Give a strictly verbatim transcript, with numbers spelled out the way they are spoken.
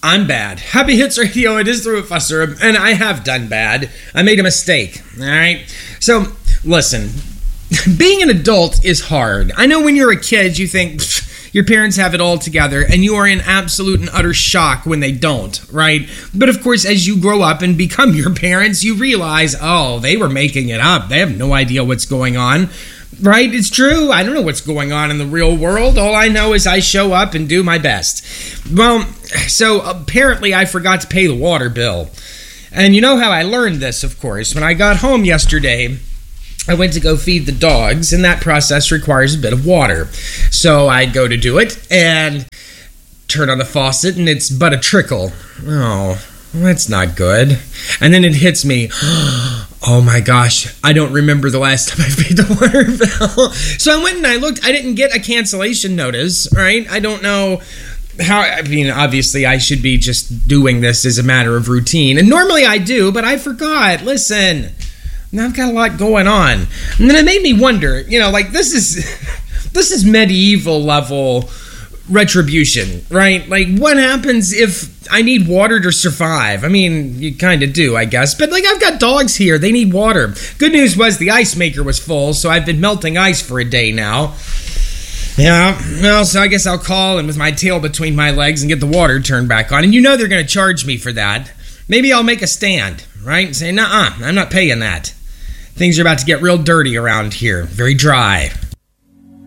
I'm bad. Happy Hits Radio, it is the Professor, and I have done bad. I made a mistake, all right? So, listen, being an adult is hard. I know when you're a kid, you think your parents have it all together, and you are in absolute and utter shock when they don't, right? But of course, as you grow up and become your parents, you realize, oh, they were making it up. They have no idea what's going on. Right? It's true. I don't know what's going on in the real world. All I know is I show up and do my best. Well, so apparently I forgot to pay the water bill. And you know how I learned this, of course. When I got home yesterday, I went to go feed the dogs, and that process requires a bit of water. So I go to do it and turn on the faucet, and it's but a trickle. Oh, that's not good. And then it hits me. Oh my gosh, I don't remember the last time I paid the water bill. So I went and I looked. I didn't get a cancellation notice, right? I don't know how, I mean, obviously I should be just doing this as a matter of routine. And normally I do, but I forgot. Listen, now I've got a lot going on. And then it made me wonder, you know, like this is, this is medieval level retribution, right? Like, what happens if I need water to survive? I mean, you kind of do, I guess. But, like, I've got dogs here. They need water. Good news was the ice maker was full, so I've been melting ice for a day now. Yeah, well, so I guess I'll call and with my tail between my legs and get the water turned back on. And you know they're going to charge me for that. Maybe I'll make a stand, right? And say, nuh-uh, I'm not paying that. Things are about to get real dirty around here. Very dry.